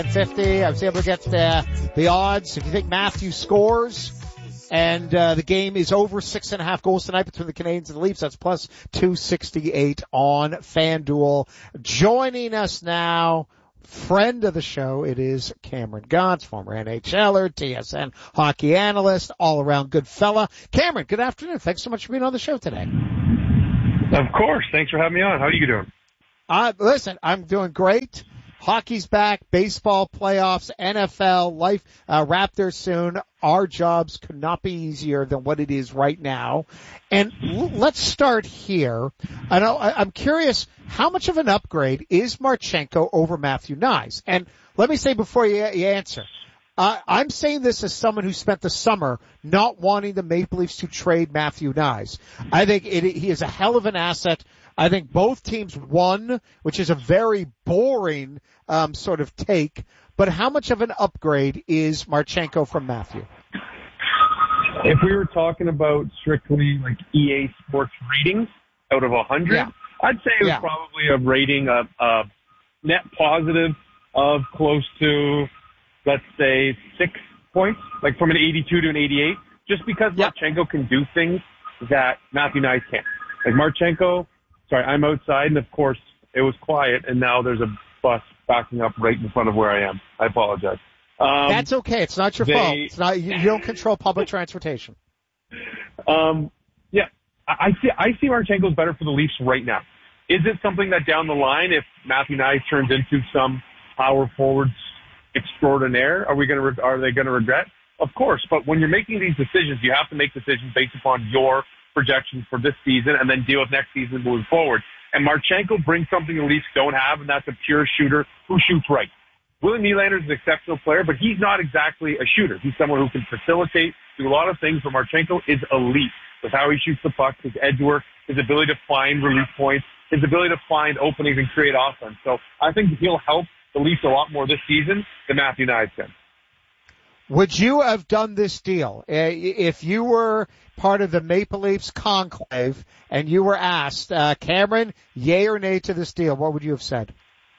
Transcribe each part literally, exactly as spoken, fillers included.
fifty. I was able to get the, the odds. If you think Matthew scores and uh, the game is over six and a half goals tonight between the Canadiens and the Leafs, that's plus two sixty-eight on FanDuel. Joining us now, friend of the show, it is Cameron Gotz, former NHLer, T S N hockey analyst, all-around good fella. Cameron, good afternoon. Thanks so much for being on the show today. Of course. Thanks for having me on. How are you doing? Uh, listen, I'm doing great. Hockey's back, baseball playoffs, N F L, life, uh, Raptors soon. Our jobs could not be easier than what it is right now. And l- let's start here. I know, I, I'm curious, how much of an upgrade is Marchenko over Matthew Knies? And let me say before you, you answer, uh, I'm saying this as someone who spent the summer not wanting the Maple Leafs to trade Matthew Knies. I think it, he is a hell of an asset. I think both teams won, which is a very boring um, sort of take. But how much of an upgrade is Marchenko from Matthew? If we were talking about strictly like E A Sports ratings out of one hundred, yeah. I'd say it was yeah. probably a rating, a, a net positive of close to, let's say, six points, like from an eighty-two to an eighty-eight, just because yeah. Marchenko can do things that Matthew Knies can't. Like Marchenko... Sorry, I'm outside, and of course, it was quiet, and now there's a bus backing up right in front of where I am. I apologize. Um, That's okay. It's not your they, fault. It's not. You, you don't control public transportation. Um, yeah, I see. I see Marchenko's better for the Leafs right now. Is it something that down the line, if Matthew Knies turns into some power forwards extraordinaire, are we going to? Are they going to regret? Of course. But when you're making these decisions, you have to make decisions based upon your projections for this season and then deal with next season moving forward. And Marchenko brings something the Leafs don't have, and that's a pure shooter who shoots right. William Nylander is an exceptional player, but he's not exactly a shooter. He's someone who can facilitate, do a lot of things, but Marchenko is elite with how he shoots the puck, his edge work, his ability to find relief points, his ability to find openings and create offense. So I think he'll help the Leafs a lot more this season than Matthew Knies can. Would you have done this deal if you were part of the Maple Leafs conclave and you were asked, uh, Cameron, yay or nay to this deal? What would you have said?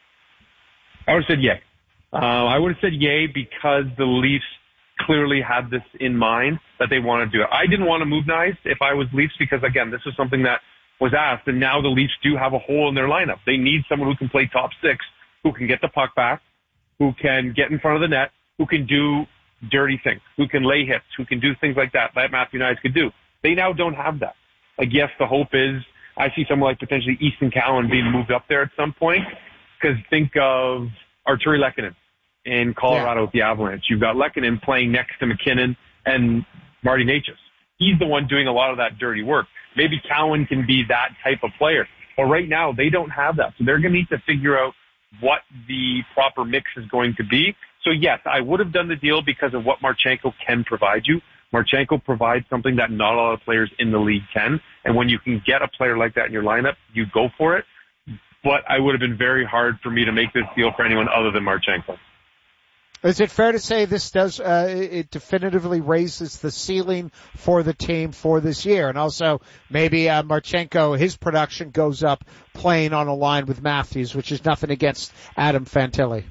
I would have said yay. Uh, I would have said yay because the Leafs clearly had this in mind that they want to do it. I didn't want to move Knies if I was Leafs because, again, this was something that was asked, and now the Leafs do have a hole in their lineup. They need someone who can play top six, who can get the puck back, who can get in front of the net, who can do dirty things, who can lay hits, who can do things like that, that Matthew Knies could do. They now don't have that. Like, yes, the hope is I see someone like potentially Easton Cowan being moved up there at some point, because think of Artturi Lehkonen in Colorado yeah. with the Avalanche. You've got Lehkonen playing next to McKinnon and Marty Necas. He's the one doing a lot of that dirty work. Maybe Cowan can be that type of player. But right now, they don't have that. So they're going to need to figure out what the proper mix is going to be. So, yes, I would have done the deal because of what Marchenko can provide you. Marchenko provides something that not a lot of players in the league can. And when you can get a player like that in your lineup, you go for it. But I would have been very hard for me to make this deal for anyone other than Marchenko. Is it fair to say this does, uh, it definitively raises the ceiling for the team for this year? And also maybe, uh, Marchenko, his production goes up playing on a line with Matthews, which is nothing against Adam Fantilli.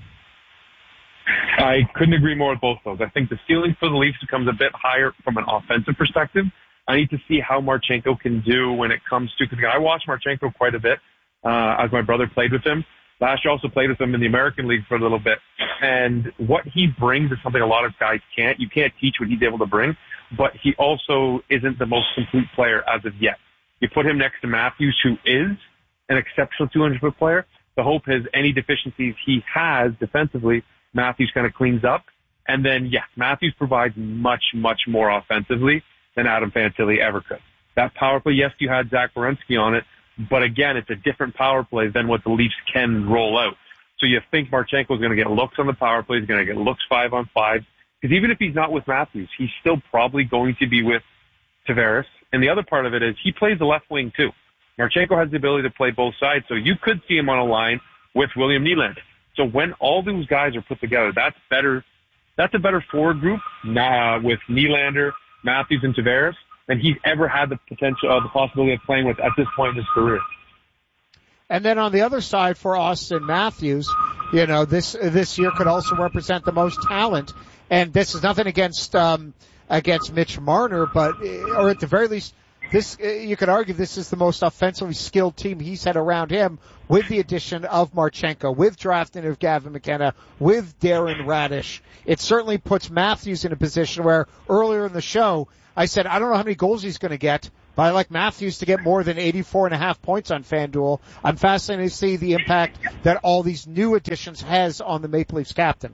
I couldn't agree more with both of those. I think the ceiling for the Leafs becomes a bit higher from an offensive perspective. I need to see how Marchenko can do when it comes to, because I watched Marchenko quite a bit, uh, as my brother played with him. Last year also played with him in the American League for a little bit. And what he brings is something a lot of guys can't. You can't teach what he's able to bring, but he also isn't the most complete player as of yet. You put him next to Matthews, who is an exceptional two hundred foot player. The hope is any deficiencies he has defensively, Matthews kind of cleans up. And then, yes, Matthews provides much, much more offensively than Adam Fantilli ever could. That power play, yes, you had Zach Werenski on it, but again, it's a different power play than what the Leafs can roll out. So you think Marchenko is going to get looks on the power play, he's going to get looks five on five, because even if he's not with Matthews, he's still probably going to be with Tavares. And the other part of it is he plays the left wing too. Marchenko has the ability to play both sides, so you could see him on a line with William Nylander. So when all those guys are put together, that's better. That's a better forward group uh, with Nylander, Matthews, and Tavares than he's ever had the potential, uh, the possibility of playing with at this point in his career. And then on the other side for Austin Matthews, you know, this, this year could also represent the most talent. And this is nothing against, um, against Mitch Marner, but, or at the very least, this, you could argue this is the most offensively skilled team he's had around him with the addition of Marchenko, with drafting of Gavin McKenna, with Darren Radish. It certainly puts Matthews in a position where earlier in the show, I said, I don't know how many goals he's going to get, but I like Matthews to get more than eighty-four and a half points on FanDuel. I'm fascinated to see the impact that all these new additions has on the Maple Leafs captain.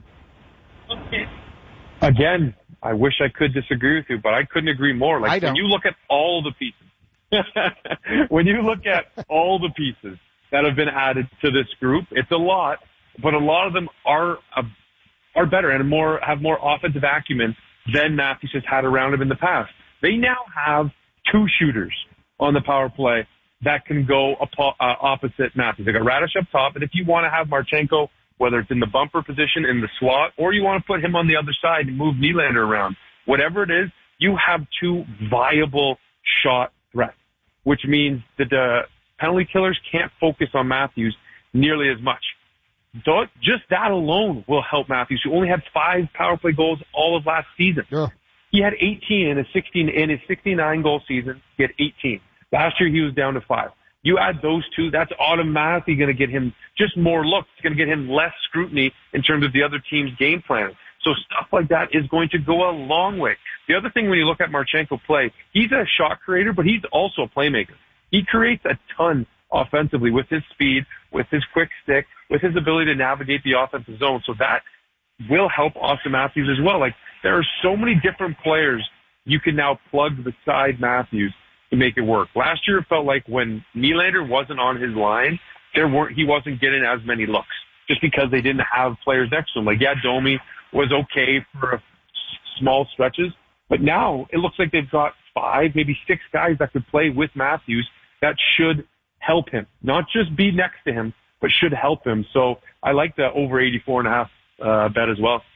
Again, I wish I could disagree with you, but I couldn't agree more. Like, I don't. when you look at all the pieces, when you look at all the pieces that have been added to this group, it's a lot, but a lot of them are uh, are better and more have more offensive acumen than Matthews has had around him in the past. They now have two shooters on the power play that can go apo- uh, opposite Matthews. They got Radish up top, and if you want to have Marchenko, whether it's in the bumper position in the slot, or you want to put him on the other side and move Nylander around, whatever it is, you have two viable shot threats, which means that the penalty killers can't focus on Matthews nearly as much. So just that alone will help Matthews, who only had five power play goals all of last season. Yeah. He had eighteen in his sixteen in his sixty-nine goal season. He had eighteen. Last year he was down to five. You add those two, that's automatically going to get him just more looks. It's going to get him less scrutiny in terms of the other team's game plan. So stuff like that is going to go a long way. The other thing when you look at Marchenko play, he's a shot creator, but he's also a playmaker. He creates a ton offensively with his speed, with his quick stick, with his ability to navigate the offensive zone. So that will help Austin Matthews as well. Like, there are so many different players you can now plug beside Matthews to make it work. Last year it felt like when Nylander wasn't on his line, there weren't he wasn't getting as many looks just because they didn't have players next to him. Like, yeah, Domi was okay for small stretches, but now it looks like they've got five, maybe six guys that could play with Matthews that should help him, not just be next to him, but should help him. So I like the over eighty-four and a half uh, bet as well.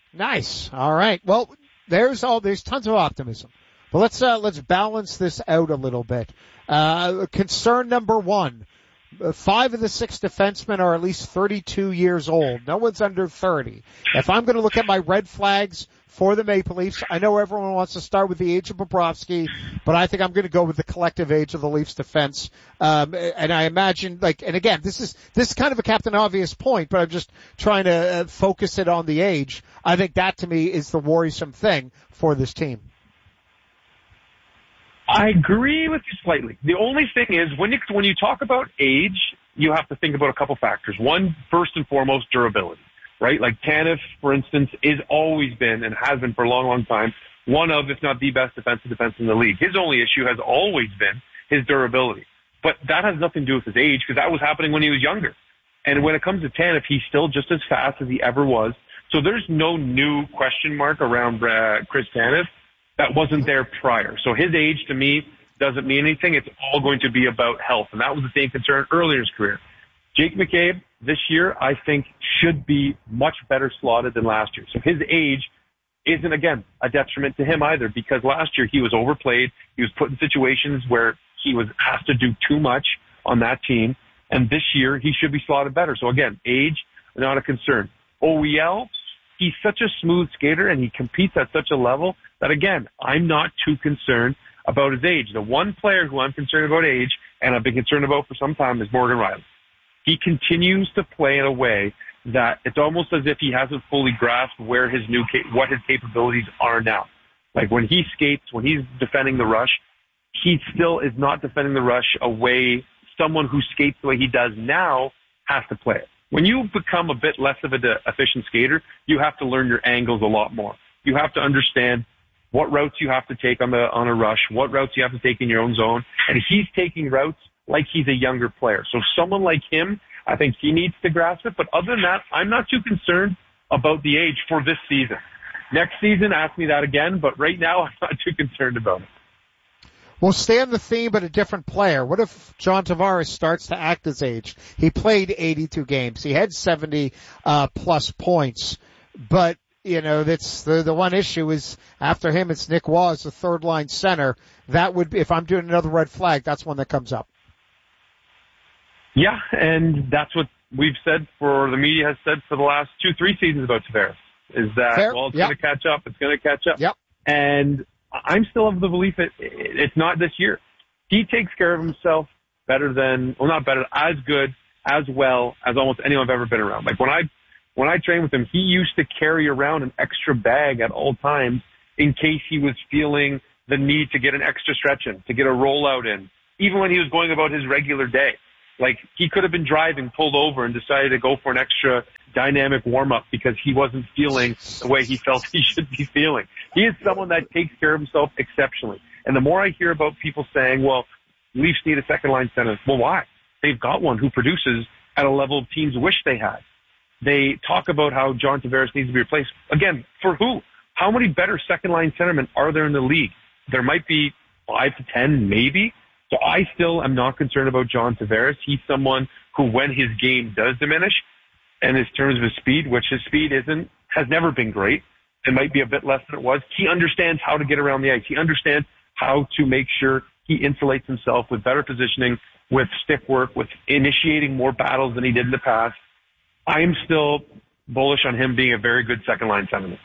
Nice. All right. Well, there's all there's tons of optimism. But let's uh, let's balance this out a little bit. Uh, concern number one: five of the six defensemen are at least thirty-two years old. No one's under thirty. If I'm going to look at my red flags for the Maple Leafs, I know everyone wants to start with the age of Bobrovsky, but I think I'm going to go with the collective age of the Leafs defense. Um, and I imagine, like, and again, this is this is kind of a Captain Obvious point, but I'm just trying to uh, focus it on the age. I think that to me is the worrisome thing for this team. I agree with you slightly. The only thing is, when you, when you talk about age, you have to think about a couple factors. One, first and foremost, durability, right? Like Tanev, for instance, is always been and has been for a long, long time one of, if not the best defensive defense in the league. His only issue has always been his durability. But that has nothing to do with his age, because that was happening when he was younger. And when it comes to Tanev, he's still just as fast as he ever was. So there's no new question mark around uh, Chris Tanev that wasn't there prior. So his age, to me, doesn't mean anything. It's all going to be about health. And that was the same concern earlier in his career. Jake McCabe, this year, I think, should be much better slotted than last year. So his age isn't, again, a detriment to him either, because last year he was overplayed. He was put in situations where he was asked to do too much on that team. And this year, he should be slotted better. So again, age, not a concern. O E L, he's such a smooth skater and he competes at such a level that, again, I'm not too concerned about his age. The one player who I'm concerned about age, and I've been concerned about for some time, is Morgan Rielly. He continues to play in a way that it's almost as if he hasn't fully grasped where his new what his capabilities are now. Like when he skates, when he's defending the rush, he still is not defending the rush a way someone who skates the way he does now has to play it. When you become a bit less of an efficient skater, you have to learn your angles a lot more. You have to understand what routes you have to take on the on a rush, what routes you have to take in your own zone, and he's taking routes like he's a younger player. So someone like him, I think he needs to grasp it. But other than that, I'm not too concerned about the age for this season. Next season, ask me that again, but right now I'm not too concerned about it. We'll stay on the theme, but a different player. What if John Tavares starts to act his age? He played eighty-two games. He had seventy uh, plus points, but you know, that's the the one issue is after him, it's Nick Waugh, the third line center. That would be, if I'm doing another red flag, that's one that comes up. Yeah, and that's what we've said for, the media has said for the last two, three seasons about Tavares, is that, Fair. well, it's yep. going to catch up, it's going to catch up. Yep. And I'm still of the belief that it's not this year. He takes care of himself better than, well, not better, as good, as well as almost anyone I've ever been around. Like when I, when I trained with him, he used to carry around an extra bag at all times in case he was feeling the need to get an extra stretch in, to get a rollout in, even when he was going about his regular day. Like, he could have been driving, pulled over, and decided to go for an extra dynamic warm-up because he wasn't feeling the way he felt he should be feeling. He is someone that takes care of himself exceptionally. And the more I hear about people saying, well, Leafs need a second-line center, well, why? They've got one who produces at a level teams wish they had. They talk about how John Tavares needs to be replaced. Again, for who? How many better second-line centermen are there in the league? There might be five to ten, maybe. So I still am not concerned about John Tavares. He's someone who, when his game does diminish, and in terms of his speed, which his speed isn't, has never been great, it might be a bit less than it was, he understands how to get around the ice. He understands how to make sure he insulates himself with better positioning, with stick work, with initiating more battles than he did in the past. I am still bullish on him being a very good second-line centerman.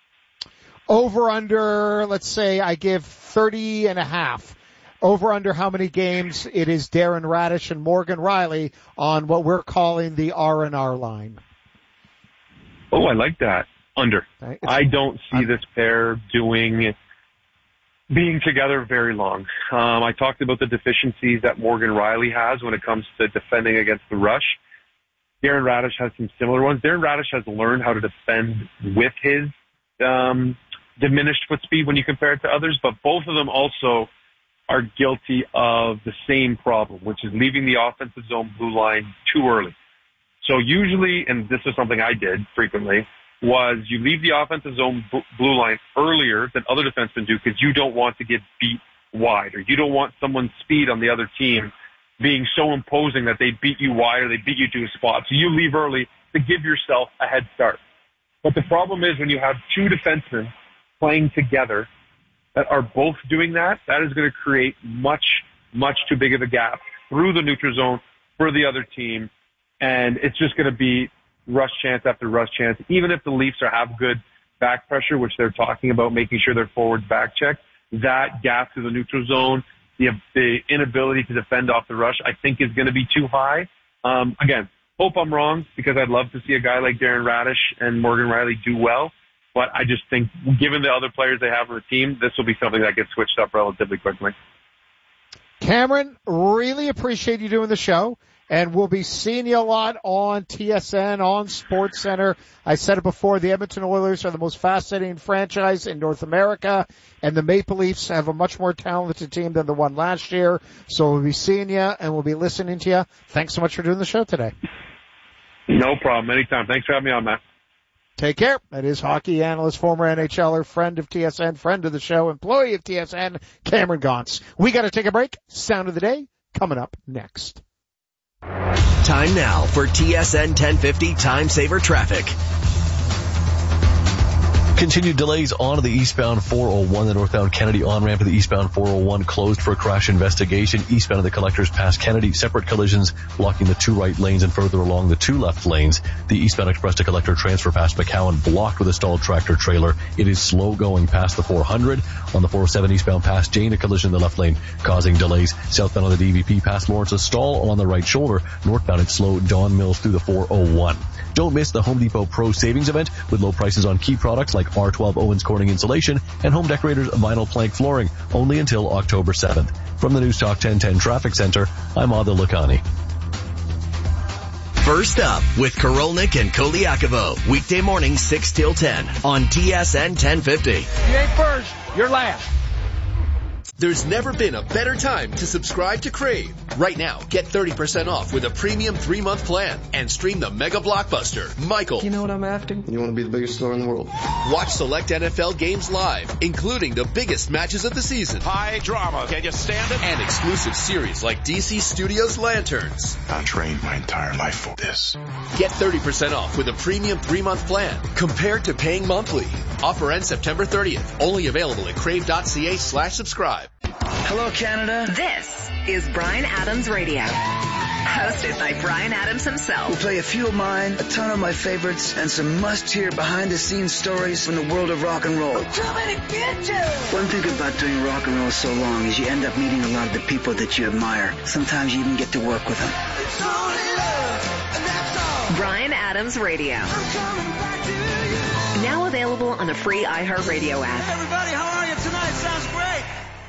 Over under, let's say I give thirty and a half. Over under how many games it is Darren Raddysh and Morgan Rielly on what we're calling the R and R line. Oh, I like that. Under. Right. I don't see I'm, this pair doing, being together very long. Um, I talked about the deficiencies that Morgan Rielly has when it comes to defending against the rush. Darren Raddysh has some similar ones. Darren Raddysh has learned how to defend with his um, diminished foot speed when you compare it to others, but both of them also are guilty of the same problem, which is leaving the offensive zone blue line too early. So usually, and this is something I did frequently, was you leave the offensive zone blue line earlier than other defensemen do because you don't want to get beat wide, or you don't want someone's speed on the other team being so imposing that they beat you wide or they beat you to a spot. So you leave early to give yourself a head start. But the problem is when you have two defensemen playing together that are both doing that, that is going to create much, much too big of a gap through the neutral zone for the other team. And it's just going to be rush chance after rush chance. Even if the Leafs are have good back pressure, which they're talking about, making sure their forwards back check, that gap to the neutral zone, the, the inability to defend off the rush, I think is going to be too high. Um, again, hope I'm wrong because I'd love to see a guy like Darren Raddysh and Morgan Rielly do well. But I just think, given the other players they have on the team, this will be something that gets switched up relatively quickly. Cameron, really appreciate you doing the show. And we'll be seeing you a lot on T S N, on SportsCenter. I said it before, the Edmonton Oilers are the most fascinating franchise in North America, and the Maple Leafs have a much more talented team than the one last year. So we'll be seeing you, and we'll be listening to you. Thanks so much for doing the show today. No problem. Anytime. Thanks for having me on, Matt. Take care. That is hockey analyst, former N H L er, friend of T S N, friend of the show, employee of T S N, Cameron Gaunce. We got to take a break. Sound of the day coming up next. Time now for T S N ten fifty Time Saver Traffic. Continued delays on the eastbound four oh one, the northbound Kennedy on-ramp to the eastbound four oh one closed for a crash investigation. Eastbound of the Collectors past Kennedy, separate collisions blocking the two right lanes and further along the two left lanes. The eastbound Express to Collector transfer past McCowan blocked with a stalled tractor trailer. It is slow going past the four hundred. On the four oh seven eastbound past Jane, a collision in the left lane causing delays. Southbound on the D V P past Lawrence, a stall on the right shoulder. Northbound it's slow Don Mills through the four oh one. Don't miss the Home Depot Pro Savings Event with low prices on key products like R twelve Owens Corning Insulation and Home Decorators Vinyl Plank Flooring, only until October seventh. From the News Talk ten ten Traffic Center, I'm Adil Lakhani. First up with Korolnik and Koliakovo, weekday morning six till ten on T S N ten fifty. You ain't first, you're last. There's never been a better time to subscribe to Crave. Right now, get thirty percent off with a premium three-month plan and stream the mega blockbuster, Michael. You know what I'm after? You want to be the biggest star in the world. Watch select N F L games live, including the biggest matches of the season. High drama. Can you stand it? And exclusive series like D C Studios Lanterns. I trained my entire life for this. Get thirty percent off with a premium three-month plan compared to paying monthly. Offer ends September thirtieth. Only available at crave.ca slash subscribe. Hello, Canada. This is Bryan Adams Radio. Hosted by Brian Adams himself. We'll play a few of mine, a ton of my favorites, and some must-hear behind-the-scenes stories from the world of rock and roll. I'm coming to get you! One thing about doing rock and roll so long is you end up meeting a lot of the people that you admire. Sometimes you even get to work with them. It's only love, and that's all. Brian Adams Radio. I'm coming back to you. Now available on the free iHeartRadio app. Hey everybody, how are you tonight? Sounds great.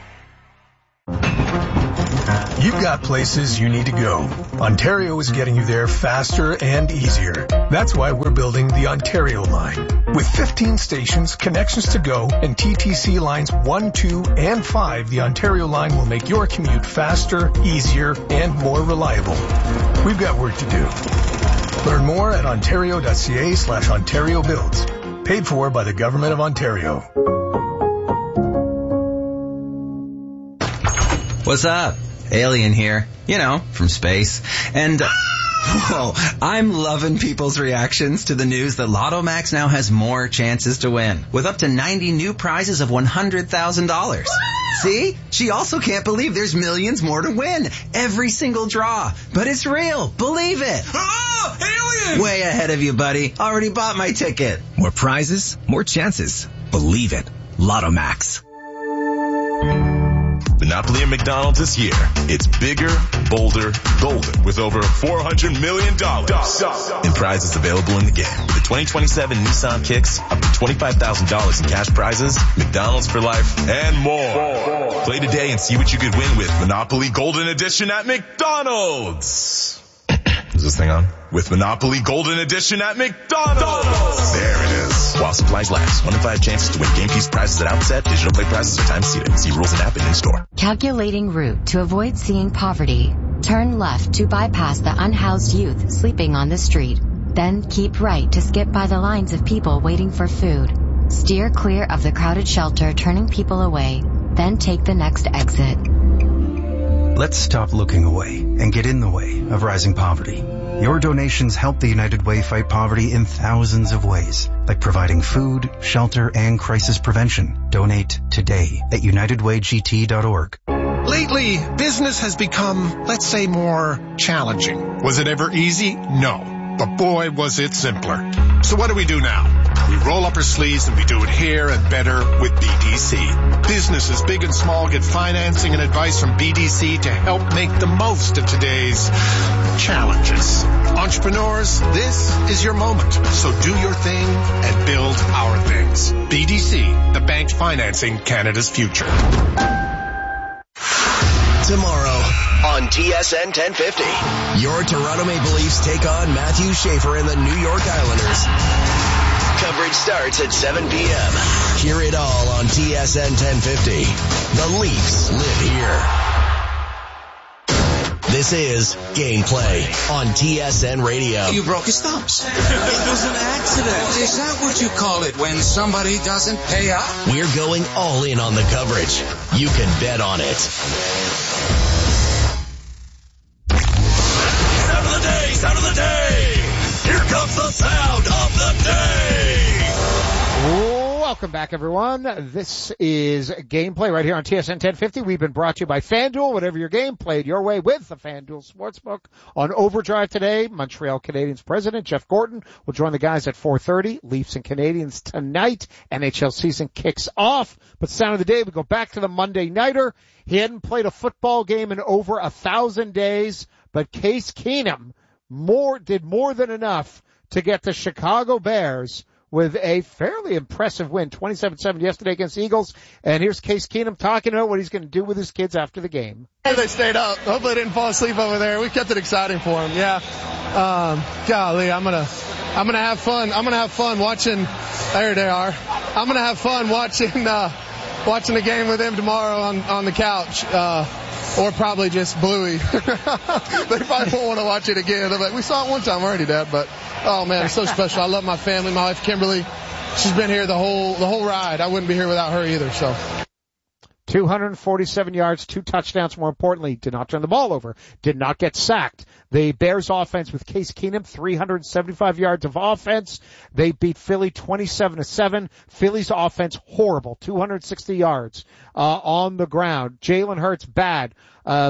You've got places you need to go. Ontario is getting you there faster and easier. That's why we're building the Ontario line. With fifteen stations, connections to go, and T T C lines one, two, and five, the Ontario line will make your commute faster, easier, and more reliable. We've got work to do. Learn more at ontario.ca slash Ontario Builds. Paid for by the Government of Ontario. What's up? Alien here, you know, from space. And, uh, whoa, I'm loving people's reactions to the news that Lotto Max now has more chances to win, with up to ninety new prizes of one hundred thousand dollars. See? She also can't believe there's millions more to win. Every single draw. But it's real. Believe it. Oh, alien! Way ahead of you, buddy. Already bought my ticket. More prizes, more chances. Believe it. Lotto Max. Monopoly at McDonald's this year. It's bigger, bolder, golden with over four hundred million dollars in prizes available in the game. With the twenty twenty-seven Nissan Kicks, up to twenty-five thousand dollars in cash prizes, McDonald's for life, and more. Play today and see what you could win with Monopoly Golden Edition at McDonald's. Is this thing on? With Monopoly Golden Edition at McDonald's. There it is. While supplies last. One in five chances to win game piece prizes at outset. Digital play prizes are time seated. See rules and app and in store. Calculating route to avoid seeing poverty. Turn left to bypass the unhoused youth sleeping on the street. Then keep right to skip by the lines of people waiting for food. Steer clear of the crowded shelter turning people away. Then take the next exit. Let's stop looking away and get in the way of rising poverty. Your donations help the United Way fight poverty in thousands of ways, like providing food, shelter, and crisis prevention. Donate today at united way g t dot org. Lately, business has become, let's say, more challenging. Was it ever easy? No. But boy, was it simpler. So what do we do now? We roll up our sleeves and we do it here and better with B D C. Businesses big and small get financing and advice from B D C to help make the most of today's challenges. Entrepreneurs, this is your moment. So do your thing and build our things. B D C, the bank financing Canada's future. Tomorrow on T S N ten fifty, your Toronto Maple Leafs take on Matthew Schaefer and the New York Islanders. Coverage starts at seven p.m. Hear it all on T S N ten fifty. The Leafs live here. This is Gameplay on T S N Radio. You broke his thumbs. It was an accident. Is that what you call it when somebody doesn't pay up? We're going all in on the coverage. You can bet on it. Sound of the day, sound of the day. Here comes the sound of the day. Welcome back, everyone. This is Gameplay right here on T S N ten fifty. We've been brought to you by FanDuel. Whatever your game, played your way with the FanDuel Sportsbook. On Overdrive today, Montreal Canadiens president Jeff Gorton will join the guys at four thirty. Leafs and Canadiens tonight. N H L season kicks off. But sound of the day, we go back to the Monday Nighter. He hadn't played a football game in over a thousand days, but Case Keenum more did more than enough to get the Chicago Bears with a fairly impressive win, twenty-seven seven yesterday against the Eagles. And here's Case Keenum talking about what he's going to do with his kids after the game. They stayed up. Hopefully they didn't fall asleep over there. We kept it exciting for them. Yeah. Um, golly, I'm going to, I'm going to have fun. I'm going to have fun watching. There they are. I'm going to have fun watching, uh, watching the game with them tomorrow on, on the couch. Uh, Or probably just Bluey. They probably won't want to watch it again. They're like, we saw it one time already, Dad. But oh man, it's so special. I love my family. My wife Kimberly, she's been here the whole the whole ride. I wouldn't be here without her either. So. two hundred forty-seven yards, two touchdowns. More importantly, did not turn the ball over. Did not get sacked. The Bears offense with Case Keenum, three hundred seventy-five yards of offense. They beat Philly twenty-seven to seven. Philly's offense horrible, two hundred sixty yards uh, on the ground. Jalen Hurts bad. Uh,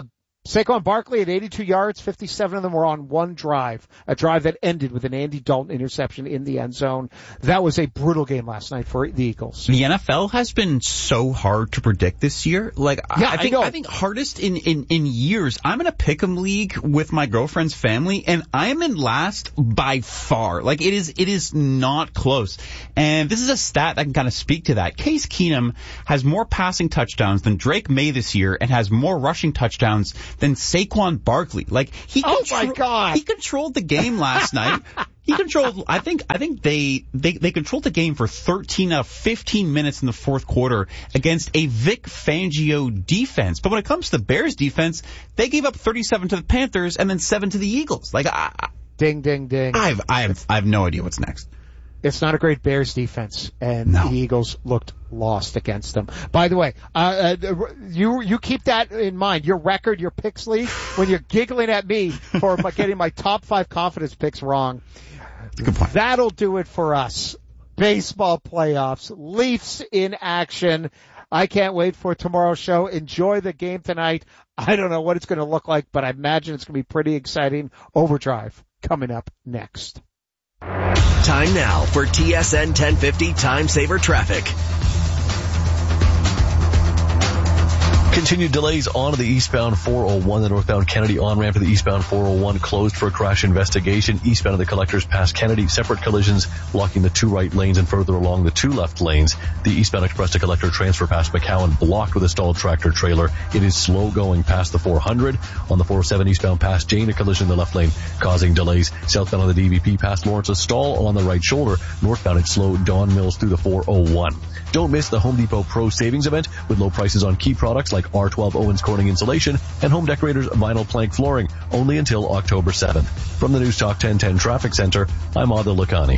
Saquon Barkley at eighty-two yards, fifty-seven of them were on one drive, a drive that ended with an Andy Dalton interception in the end zone. That was a brutal game last night for the Eagles. The N F L has been so hard to predict this year. Like, yeah, I think I, I think hardest in, in, in years. I'm in a pick'em league with my girlfriend's family, and I am in last by far. Like, it is it is not close. And this is a stat that can kind of speak to that. Case Keenum has more passing touchdowns than Drake May this year and has more rushing touchdowns than Saquon Barkley. Like, he oh contro- my God. he controlled the game last night. He controlled, I think, I think they, they, they controlled the game for thirteen out of fifteen minutes in the fourth quarter against a Vic Fangio defense. But when it comes to the Bears defense, they gave up thirty-seven to the Panthers and then seven to the Eagles. Like, I, ding, ding, ding. I've, I have, I have no idea what's next. It's not a great Bears defense, and no. the Eagles looked lost against them. By the way, uh, uh, you you keep that in mind. Your record, your picks league, when you're giggling at me for getting my top five confidence picks wrong. Good point. That'll do it for us. Baseball playoffs, Leafs in action. I can't wait for tomorrow's show. Enjoy the game tonight. I don't know what it's going to look like, but I imagine it's going to be pretty exciting. Overdrive coming up next. Time now for T S N ten fifty Time Saver Traffic. Continued delays onto the eastbound four oh one. The northbound Kennedy on-ramp to the eastbound four oh one closed for a crash investigation. Eastbound of the Collectors past Kennedy, separate collisions blocking the two right lanes and further along the two left lanes. The eastbound Express to Collector transfer past McCowan blocked with a stalled tractor trailer. It is slow going past the four hundred. On the four oh seven eastbound past Jane, a collision in the left lane causing delays. Southbound on the D V P past Lawrence, a stall on the right shoulder. Northbound it's slow Don Mills through the four oh one. Don't miss the Home Depot Pro Savings Event with low prices on key products like R twelve Owens Corning Insulation and Home Decorators Vinyl Plank Flooring, only until October seventh. From the News Talk ten ten Traffic Center, I'm Adil Lakhani.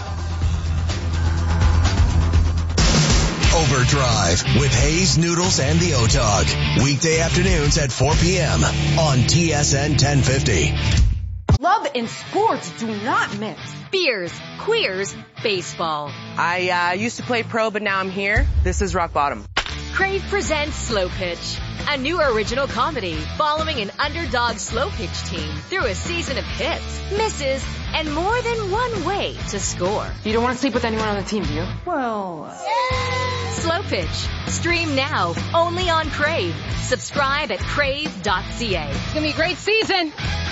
Overdrive with Hayes, Noodles, and the O-Dog. Weekday afternoons at four p.m. on T S N ten fifty. Love and sports do not mix. Beers, queers, baseball. I uh, used to play pro, but now I'm here. This is rock bottom. Crave presents Slow Pitch, a new original comedy following an underdog slow pitch team through a season of hits, misses, and more than one way to score. You don't want to sleep with anyone on the team, do you? Well... Slow Pitch. Stream now, only on Crave. Subscribe at crave dot c a. It's going to be a great season.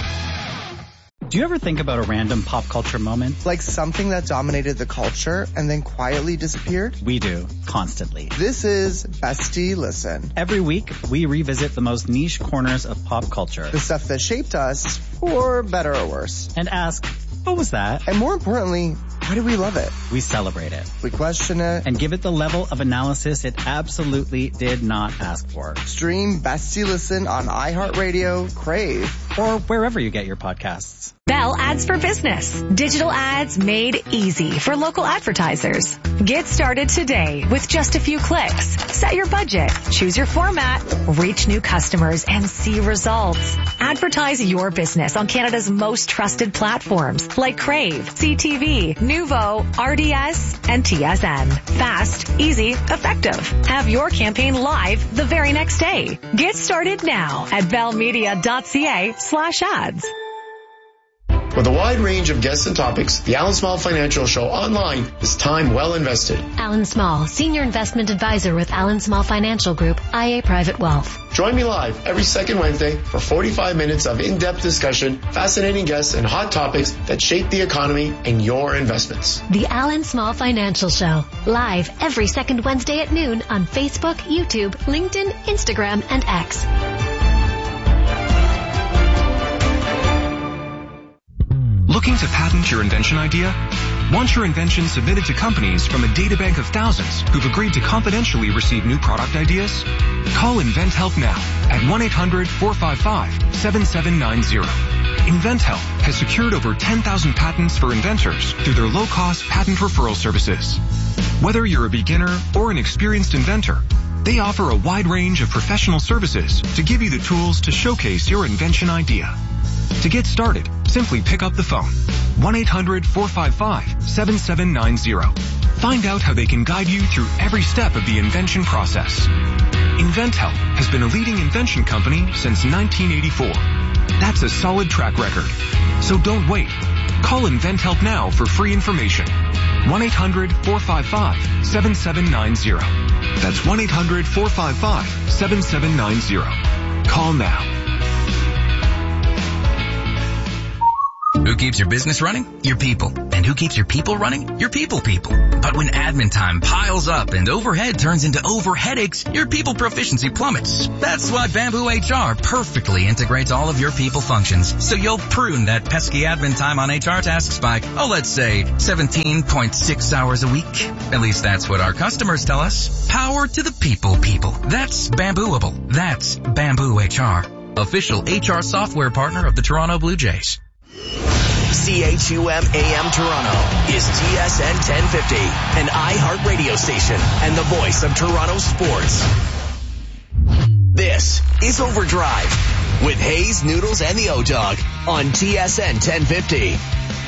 Do you ever think about a random pop culture moment? Like something that dominated the culture and then quietly disappeared? We do, constantly. This is Bestie Listen. Every week, we revisit the most niche corners of pop culture. The stuff that shaped us, for better or worse. And ask, what was that? And more importantly, why do we love it? We celebrate it. We question it. And give it the level of analysis it absolutely did not ask for. Stream Bestie Listen on iHeartRadio, Crave, or wherever you get your podcasts. Bell Ads for Business. Digital ads made easy for local advertisers. Get started today with just a few clicks. Set your budget, choose your format, reach new customers, and see results. Advertise your business on Canada's most trusted platforms like Crave, C T V, Nuvo, R D S, and T S N. Fast, easy, effective. Have your campaign live the very next day. Get started now at bellmedia.ca slash ads. With a wide range of guests and topics, the Alan Small Financial Show online is time well invested. Alan Small, Senior Investment Advisor with Alan Small Financial Group, I A Private Wealth. Join me live every second Wednesday for forty-five minutes of in-depth discussion, fascinating guests, and hot topics that shape the economy and your investments. The Alan Small Financial Show, live every second Wednesday at noon on Facebook, YouTube, LinkedIn, Instagram, and X. Looking to patent your invention idea? Want your invention submitted to companies from a databank of thousands who've agreed to confidentially receive new product ideas? Call InventHelp now at one eight hundred four five five seven seven nine zero. InventHelp has secured over ten thousand patents for inventors through their low-cost patent referral services. Whether you're a beginner or an experienced inventor, they offer a wide range of professional services to give you the tools to showcase your invention idea. To get started, simply pick up the phone, one eight hundred four five five seven seven nine zero. Find out how they can guide you through every step of the invention process. InventHelp has been a leading invention company since nineteen eighty-four. That's a solid track record. So don't wait. Call InventHelp now for free information. one eight hundred four five five seven seven nine zero. That's one eight hundred four five five seven seven nine zero. Call now. Who keeps your business running? Your people. And who keeps your people running? Your people people. But when admin time piles up and overhead turns into over headaches, your people proficiency plummets. That's why Bamboo H R perfectly integrates all of your people functions, so you'll prune that pesky admin time on H R tasks by, oh, let's say seventeen point six hours a week. At least that's what our customers tell us. Power to the people people. That's Bambooable. That's Bamboo H R. Official H R software partner of the Toronto Blue Jays. C H U M A M Toronto is T S N ten fifty, an iHeart radio station and the voice of Toronto sports. This is Overdrive with Hayes, Noodles, and the O-Dog on T S N ten fifty.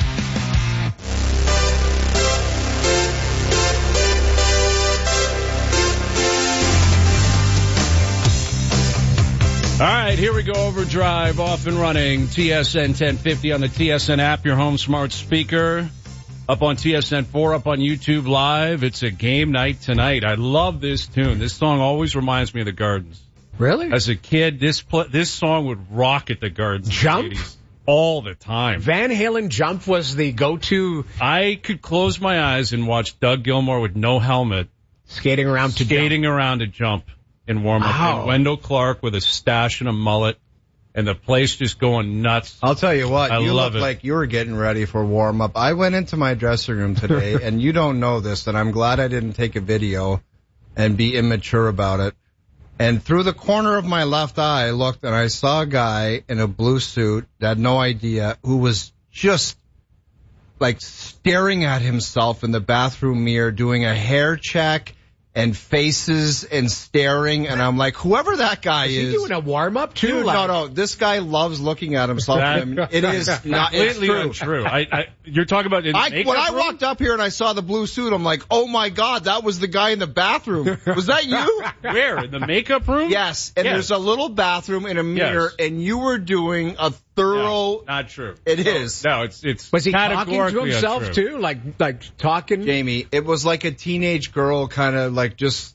All right, here we go. Overdrive off and running. T S N ten fifty on the T S N app, your home smart speaker. Up on T S N four, up on YouTube Live. It's a game night tonight. I love this tune. This song always reminds me of the Gardens. Really? As a kid, this pl- this song would rock at the Gardens. Jump? All the time. Van Halen Jump was the go-to. I could close my eyes and watch Doug Gilmour with no helmet. Skating around to Skating jump. around to jump. In warm-up. Wow. And Wendell Clark with a stash and a mullet, and the place just going nuts. I'll tell you what, I you love look it. like you were getting ready for warm-up. I went into my dressing room today, and you don't know this, and I'm glad I didn't take a video and be immature about it. And through the corner of my left eye, I looked, and I saw a guy in a blue suit that had no idea, who was just, like, staring at himself in the bathroom mirror, doing a hair check, and faces and staring, and I'm like, whoever that guy is. Is he doing a warm-up, too? Dude, like, no, no, this guy loves looking at himself. That, it is not completely it's true. untrue. I, I, you're talking about in I, makeup when I room? walked up here and I saw the blue suit, I'm like, oh my God, that was the guy in the bathroom. Was that you? Where? In the makeup room? Yes, and yes. There's a little bathroom in a mirror, yes. and you were doing a thorough... No, not true. It no, is. No, it's it's Was he talking to categorically himself, untrue. too? Like, like talking? Jamie, it was like a teenage girl kind of like just...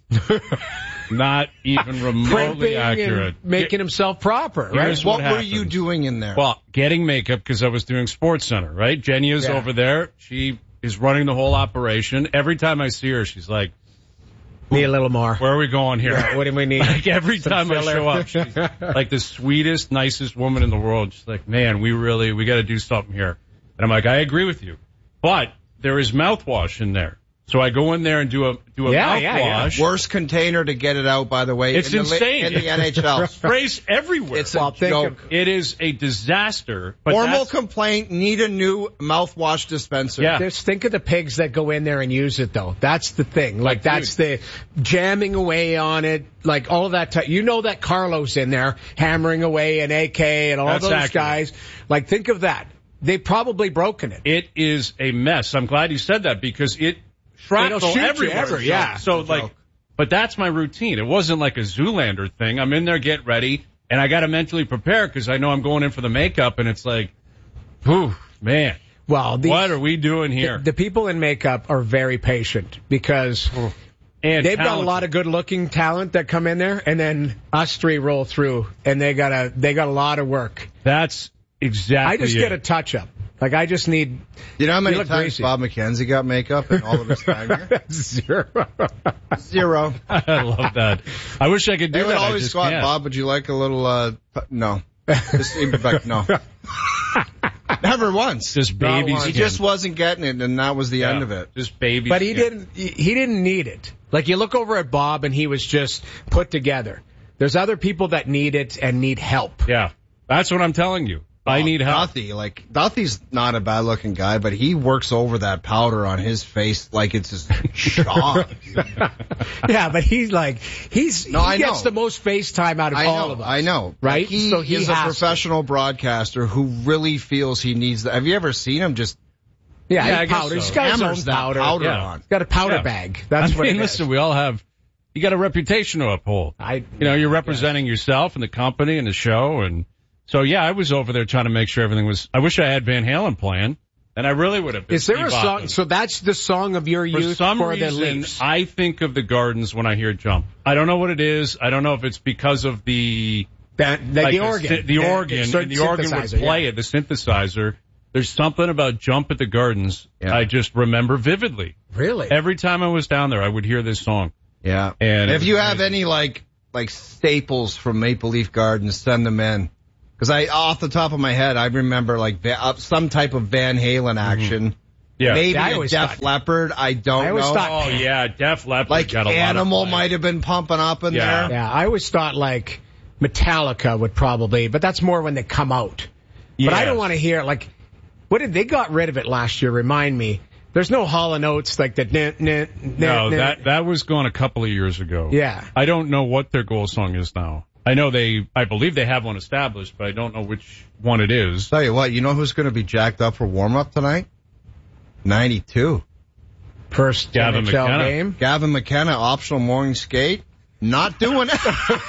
Not even remotely Primping accurate. and making himself proper, right? Here's What, what were you doing in there? Well, getting makeup because I was doing Sports Center, right? Jenya's Yeah. over there. She is running the whole operation. Every time I see her, she's like, Need a little more. where are we going here? Yeah, what do we need? Like every Some time I filler. show up, she's like the sweetest, nicest woman in the world. She's like, man, we really, we got to do something here. And I'm like, I agree with you. But there is mouthwash in there. So I go in there and do a do a Yeah, mouthwash. yeah, yeah. Worst container to get it out, by the way. It's in the, insane. In the N H L. Sprays everywhere. It's Well, a think joke. of- It is a disaster. But Formal that's- complaint, need a new mouthwash dispenser. Yeah. Just think of the pigs that go in there and use it, though. That's the thing. Like, Like, that's the jamming away on it, like all of that. T- you know that Carlos in there hammering away an A K and all That's those accurate. guys. Like, think of that. They've probably broken it. It is a mess. I'm glad you said that because it shrapnel It'll shoot you everywhere. ever, yeah. So, It's a like, joke. but that's my routine. It wasn't like a Zoolander thing. I'm in there, get ready, and I got to mentally prepare because I know I'm going in for the makeup, and it's like, whew, man. Well, the, What are we doing here? The, the people in makeup are very patient because and they've got a talented. lot of good-looking talent that come in there, and then us three roll through, and they got a they got a lot of work. That's exactly I just it. get a touch-up. Like, I just need... You know how many You look times greasy. Bob McKenzie got makeup in all of his time here? Zero. Zero. I love that. I wish I could do They that. would I always just go out, can't. Bob, would you like a little, uh, pu- no. Just, he'd be like, no. Never once. Just baby He skin. just wasn't getting it, and that was the Yeah, end of it. Just baby But he skin. didn't. He he didn't need it. Like, you look over at Bob, and he was just put together. There's other people that need it and need help. Yeah. That's what I'm telling you. I need help. Duthie, like, Duthie's not a bad looking guy, but he works over that powder on his face like it's his job. Yeah, but he's like he's No, he I gets know. the most face time out of I all know, of us. I know. right? Like, he, So he is a has to. professional broadcaster who really feels he needs that. Have you ever seen him just Yeah, Yeah, I he guess powder. so. He's got his own Hammers that powder. powder Yeah. on. He's got a powder Yeah. bag. That's I what mean, it listen, is. we all have, you got a reputation to uphold. I, You know, you're representing yourself and the company and the show. And so, yeah, I was over there trying to make sure everything was, I wish I had Van Halen playing, and I really would have been. Is there a bebopping. song? So that's the song of your For youth some for the reason, Leafs. I think of the Gardens when I hear Jump. I don't know what it is. I don't know if it's because of the, That, the, like the the organ. sy- the, organ, the and the organ would synthesizer, play yeah. it, the synthesizer. There's something about Jump at the Gardens Yeah. I just remember vividly. Really? Every time I was down there, I would hear this song. Yeah. And it if was you have amazing. any like like staples from Maple Leaf Gardens, send them in. Because I, off the top of my head, I remember like va- uh, some type of Van Halen action. Yeah. Maybe Yeah, I a always Def thought- Leppard. I don't I always know. thought- Oh, yeah, Def Leppard like got a lot of Animal play. might have been pumping up in Yeah. there. Yeah, I always thought like Metallica would probably, but that's more when they come out. But I Yes. don't want to hear like, what did they got rid of it last year? Remind me. There's no Hall and Oates like the. Nah, nah, nah, No, nah. that that was gone a couple of years ago. Yeah. I don't know what their goal song is now. I know they, I believe they have one established, but I don't know which one it is. Tell you what, you know who's going to be jacked up for warm up tonight? ninety-two. First Gavin N H L McKenna. game. Gavin McKenna, optional morning skate. Not doing it.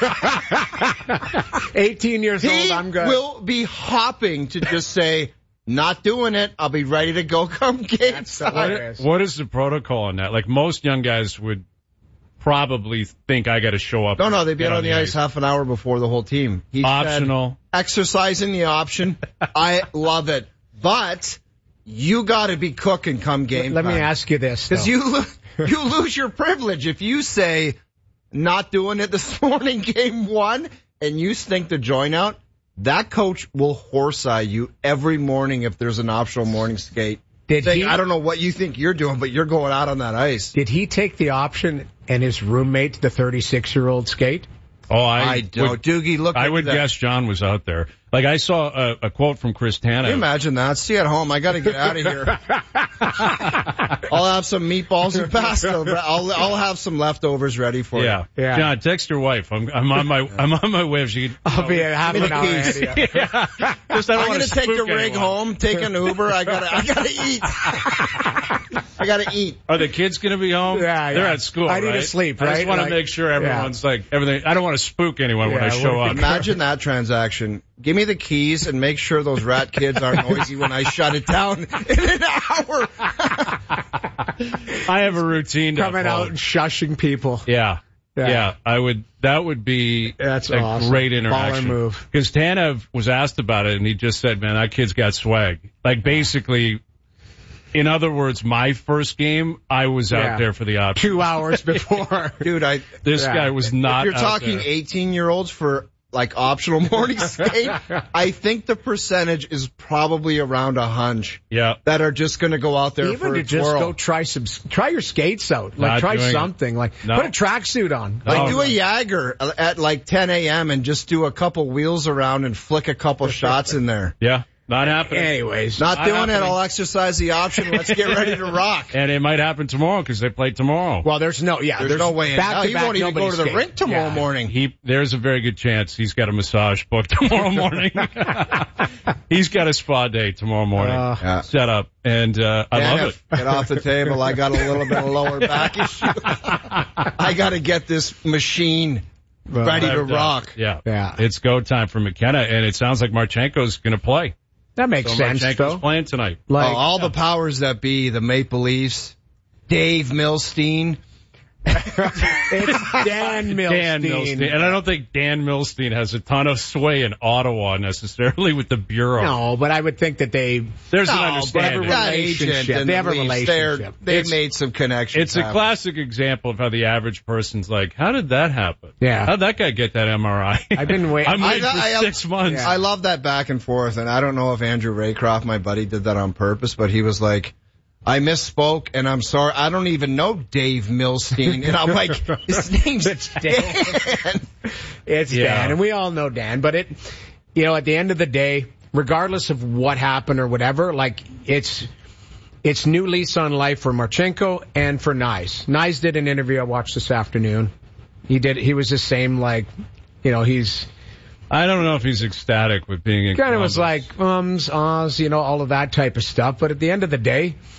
eighteen years old, He I'm good. will be hopping to just say, not doing it. I'll be ready to go come game That's time. hilarious. What is the protocol on that? Like most young guys would probably think I got to show up. No, no, they get get on the ice half an hour before the whole team. He Optional. said, exercising the option. I love it. But you got to be cooking come game Let time. me ask you this. Because though. you, lo- you lose your privilege if you say, not doing it this morning, game one, and you stink the joint out. That coach will horse eye you every morning if there's an optional morning skate. Did Saying, he- I don't know what you think you're doing, but you're going out on that ice. Did he take the option and his roommate, the thirty-six-year-old, skate? Oh, I, I don't. would, Doogie, look I at would that. guess John was out there. Like I saw a, a quote from Chris Can you Tanev. imagine that? See you at home. I got to get out of here. I'll have some meatballs and pasta. I'll I'll have some leftovers ready for Yeah. you. Yeah. John, text your wife. I'm, I'm on my, I'm on my way. If she, I'll be a half Give me an the hour keys. ahead of you. yeah. Just, I don't I'm want gonna to take the spook rig anyone. home, take an Uber. I gotta I gotta eat. I gotta eat. Are the kids going to be home? Yeah, yeah. They're at school, I need to right? sleep, I just right? want to Like- make sure everyone's like, everything. I don't want to spook anyone when I Yeah, show what- up. Imagine that transaction. Give me the keys and make sure those rat kids aren't noisy when I shut it down in an hour. I have a routine to Coming uphold. out and shushing people. Yeah. Yeah. yeah. I would, that would be That's a awesome. great Baller interaction. move. Because Tanev was asked about it and he just said, man, that kid's got swag. Like basically, in other words, my first game, I was Yeah. out there for the option. Two hours before. Dude, I This Yeah. guy was not if you're out talking there. eighteen year olds for like optional morning skate, I think the percentage is probably around a hunch Yeah. that are just going to go out there Even for to a just twirl. go try some, try your skates out. Like Not try doing it. something. Like No. put a tracksuit on. No. Like do a Jagger at like ten a.m. and just do a couple wheels around and flick a couple shots in there. Yeah. Not happening. Anyways, Not Not doing happening. it. I'll exercise the option. Let's get ready to rock. And it might happen tomorrow because they play tomorrow. well, there's no, yeah, There's, no way in back hell. to He back, won't even go nobody to the skate. rink tomorrow Yeah. morning. He, there's a very good chance he's got a massage booked tomorrow morning. He's got a spa day tomorrow morning Uh, Yeah. set up, and uh, I Dan, love it. Get off the table. I got a little bit of lower back issue. I got to get this machine ready to Revved up. rock. Yeah, Yeah. It's go time for McKenna, and it sounds like Marchenko's going to play. That makes So sense, Marchenko's though. playing tonight. Like, Oh, all the powers that be, the Maple Leafs, Dave Milstein. it's Dan Milstein. Dan Milstein. And I don't think Dan Milstein has a ton of sway in Ottawa necessarily with the Bureau. No, but I would think that they. There's No, an but understanding. that agent relationship. and They have a the Leafs, relationship. they're- They've It's- made some connections. It's a happen. classic example of how the average person's like, how did that happen? Yeah. How'd that guy get that M R I? I've been wait- I'm waiting I- for I- six months. I love that back and forth, and I don't know if Andrew Raycroft, my buddy, did that on purpose, but he was like, I misspoke, and I'm sorry. I don't even know Dave Milstein. And I'm like, his name's Dan. It's Yeah. Dan, and we all know Dan. But it, you know, at the end of the day, regardless of what happened or whatever, like it's it's new lease on life for Marchenko and for Nyes. Nyes did an interview I watched this afternoon. He did. He was the same, like, you know, he's I don't know if he's ecstatic with being in kind of was Columbus. like ums, ahs, you know, all of that type of stuff. But at the end of the day,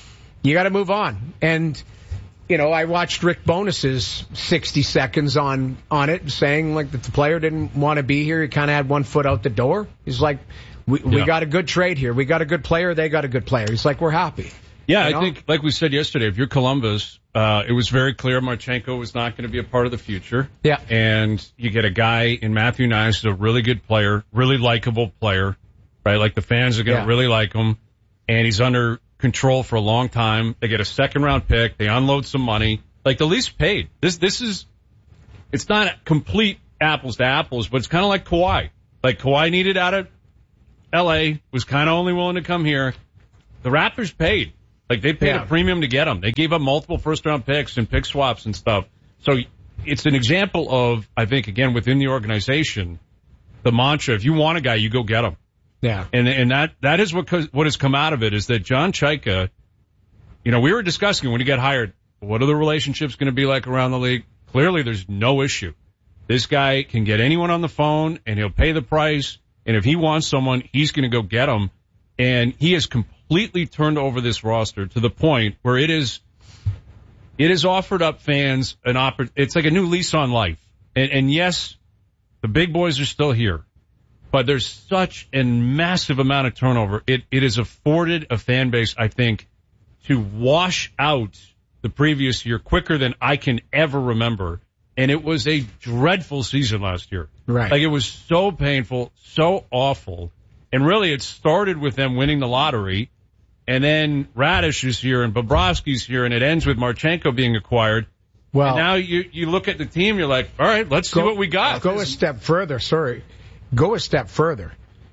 you got to move on. And, you know, I watched Rick Bonus's sixty seconds on, on it, saying like that the player didn't want to be here. He kind of had one foot out the door. He's like, we, we Yeah. got a good trade here. We got a good player. They got a good player. He's like, we're happy. Yeah, You know? I think, like we said yesterday, if you're Columbus, uh, it was very clear Marchenko was not going to be a part of the future. Yeah. And you get a guy in Matthew Nice, who's a really good player, really likable player, right? Like the fans are going to Yeah. really like him. And he's under control for a long time. They get a second round pick. They unload some money. Like the least paid. This, this is, it's not complete apples to apples, but it's kind of like Kawhi. Like Kawhi needed out of L A, was kind of only willing to come here. The Raptors paid. Like, they paid Yeah. a premium to get him. They gave up multiple first-round picks and pick swaps and stuff. So it's an example of, I think, again, within the organization, the mantra, if you want a guy, you go get him. Yeah. And and that that is what co- what has come out of it, is that John Chaika, you know, we were discussing when he got hired, what are the relationships going to be like around the league? Clearly, there's no issue. This guy can get anyone on the phone, and he'll pay the price. And if he wants someone, he's going to go get them. And he has completely turned over this roster to the point where it is, it has offered up fans an oppor- It's like a new lease on life. And, and yes, the big boys are still here, but there's such a massive amount of turnover. It, it has afforded a fan base, I think, to wash out the previous year quicker than I can ever remember. And it was a dreadful season last year. Right. Like, it was so painful, so awful. And really, it started with them winning the lottery, and then Radish is here, and Bobrovsky's here, and it ends with Marchenko being acquired. Well, and now you you look at the team, you're like, all right, let's go, see what we got. Go a step further. Sorry. Go a step further.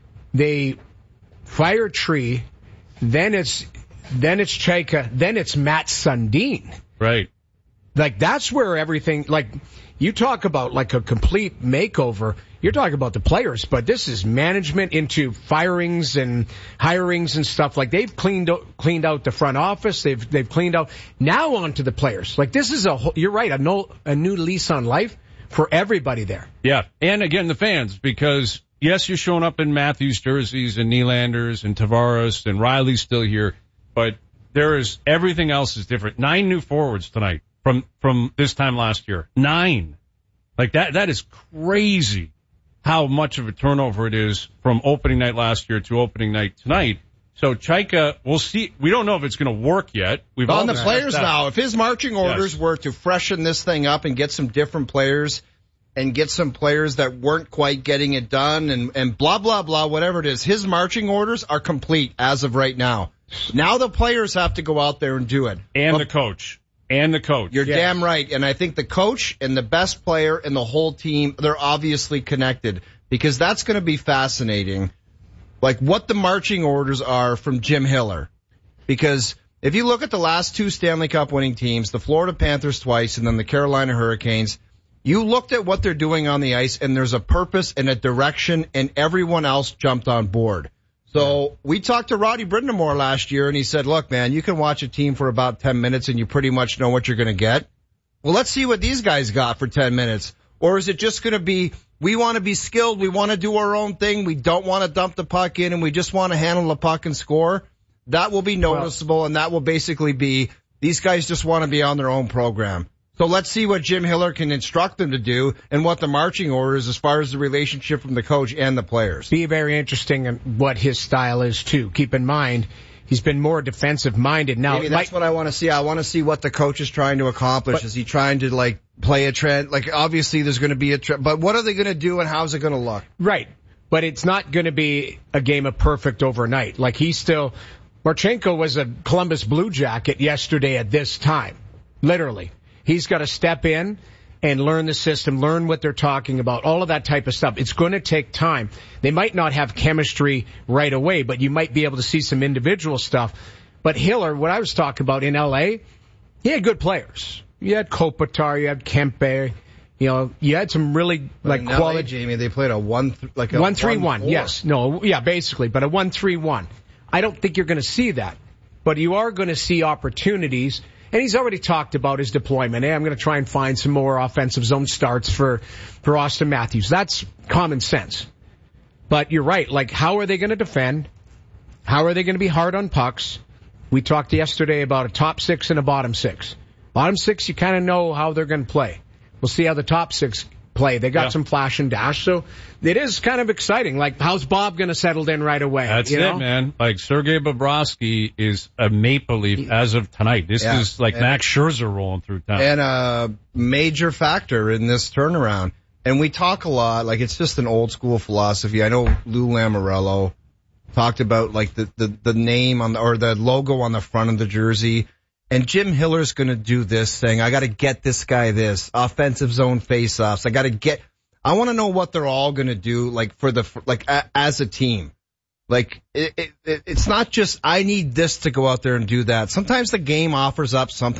They fire Tree, then it's then it's Chaika, then it's Matt Sundin. Right. Like, that's where everything, like, you talk about like a complete makeover. You're talking about the players, but this is management into firings and hirings and stuff. Like, they've cleaned out, cleaned out the front office. They've they've cleaned out now onto the players. Like, this is a whole, you're right, a no, a new lease on life for everybody there. Yeah, and again, the fans, because yes, you're showing up in Matthews jerseys and Nylanders and Tavares and Riley's still here, but there is, everything else is different. Nine new forwards tonight from from this time last year. Nine. Like, that that is crazy how much of a turnover it is from opening night last year to opening night tonight. So Chaika, we'll see. We don't know if it's going to work yet. We've on all the discussed players that. now, if his marching orders Yes. were to freshen this thing up and get some different players and get some players that weren't quite getting it done and, and blah, blah, blah, whatever it is, his marching orders are complete as of right now. Now the players have to go out there and do it. And But the coach. And the coach. You're Yes. damn right. And I think the coach and the best player and the whole team, they're obviously connected, because that's going to be fascinating. Like, what the marching orders are from Jim Hiller. Because if you look at the last two Stanley Cup winning teams, the Florida Panthers twice and then the Carolina Hurricanes, you looked at what they're doing on the ice and there's a purpose and a direction, and everyone else jumped on board. So we talked to Roddy Brindamore last year, and he said, look, man, you can watch a team for about ten minutes and you pretty much know what you're going to get. Well, let's see what these guys got for ten minutes. Or is it just going to be, we want to be skilled, we want to do our own thing, we don't want to dump the puck in, and we just want to handle the puck and score? That will be noticeable, and that will basically be, these guys just want to be on their own program. So let's see what Jim Hiller can instruct them to do and what the marching order is as far as the relationship from the coach and the players. Be very interesting in what his style is, too. Keep in mind, he's been more defensive-minded. Now, Maybe that's like, what I want to see. I want to see what the coach is trying to accomplish. But, is he trying to, like, play a trend? Like, obviously there's going to be a trend, but what are they going to do and how's it going to look? Right. But it's not going to be a game of perfect overnight. Like, he's still, Marchenko was a Columbus Blue Jacket yesterday at this time. Literally. He's got to step in and learn the system, learn what they're talking about, all of that type of stuff. It's going to take time. They might not have chemistry right away, but you might be able to see some individual stuff. But Hiller, what I was talking about in L A, he had good players. You had Kopitar, you had Kempe, you know, you had some really, like, in quality. L A, Jamie, they played a one, th- like a one three one, one, yes. No, yeah, basically, but a one three one. I don't think you're going to see that. But you are going to see opportunities. And he's already talked about his deployment. Hey, I'm going to try and find some more offensive zone starts for, for Austin Matthews. That's common sense. But you're right. Like, how are they going to defend? How are they going to be hard on pucks? We talked yesterday about a top six and a bottom six. Bottom six, you kind of know how they're going to play. We'll see how the top six play. They got yeah. some flash and dash, so it is kind of exciting. Like, how's Bob going to settle in right away? That's you it, know? man. Like, Sergei Bobrovsky is a Maple Leaf as of tonight. This yeah. is like and, Max Scherzer rolling through town. And a major factor in this turnaround. And we talk a lot, like it's just an old school philosophy. I know Lou Lamoriello talked about like the, the, the name on the, or the logo on the front of the jersey. And Jim Hiller's going to do this thing. I got to get this guy this offensive zone faceoffs. I got to get, I want to know what they're all going to do, like for the, like a, as a team. Like it, it, it's not just, I need this to go out there and do that. Sometimes the game offers up something.